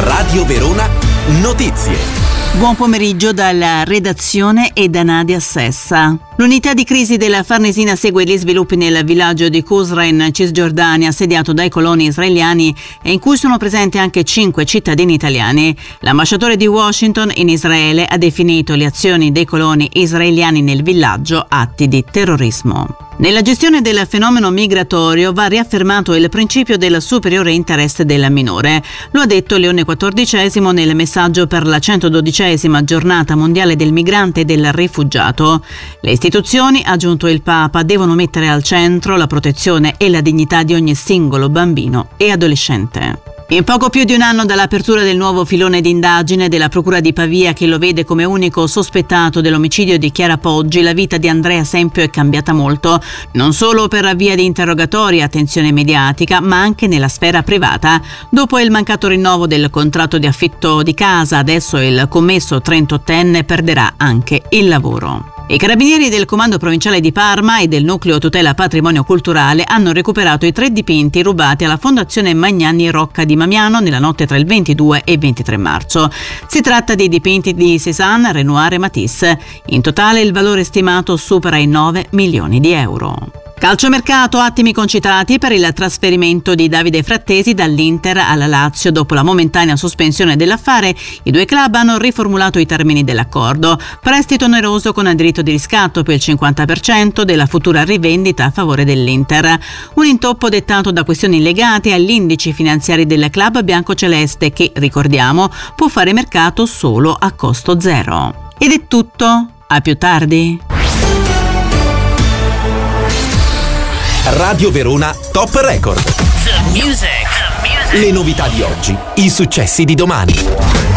Radio Verona Notizie. Buon pomeriggio dalla redazione e da Nadia Sessa. L'unità di crisi della Farnesina segue gli sviluppi nel villaggio di Qusra in Cisgiordania, assediato dai coloni israeliani e in cui sono presenti anche 5 cittadini italiani. L'ambasciatore di Washington in Israele ha definito le azioni dei coloni israeliani nel villaggio atti di terrorismo. Nella gestione del fenomeno migratorio va riaffermato il principio del superiore interesse del minore. Lo ha detto Leone XIV nel messaggio per la 112esima giornata mondiale del migrante e del rifugiato. Le istituzioni, ha aggiunto il Papa, devono mettere al centro la protezione e la dignità di ogni singolo bambino e adolescente. In poco più di un anno dall'apertura del nuovo filone d'indagine della Procura di Pavia, che lo vede come unico sospettato dell'omicidio di Chiara Poggi, la vita di Andrea Sempio è cambiata molto, non solo per via di interrogatori e attenzione mediatica, ma anche nella sfera privata. Dopo il mancato rinnovo del contratto di affitto di casa, adesso il commesso 38enne perderà anche il lavoro. I carabinieri del Comando Provinciale di Parma e del Nucleo Tutela Patrimonio Culturale hanno recuperato i 3 dipinti rubati alla Fondazione Magnani Rocca di Mamiano nella notte tra il 22 e 23 marzo. Si tratta di dipinti di Cézanne, Renoir e Matisse. In totale il valore stimato supera i 9 milioni di euro. Calciomercato, attimi concitati per il trasferimento di Davide Frattesi dall'Inter alla Lazio. Dopo la momentanea sospensione dell'affare, i due club hanno riformulato i termini dell'accordo. Prestito oneroso con diritto di riscatto per il 50% della futura rivendita a favore dell'Inter. Un intoppo dettato da questioni legate agli indici finanziari del club biancoceleste che, ricordiamo, può fare mercato solo a costo zero. Ed è tutto. A più tardi. Radio Verona Top Record. The music. Le novità di oggi, i successi di domani.